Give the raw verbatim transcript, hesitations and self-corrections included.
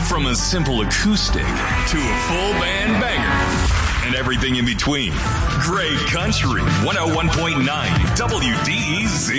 From a simple acoustic to a full band banger and everything in between. Great Country one oh one point nine W D E Z.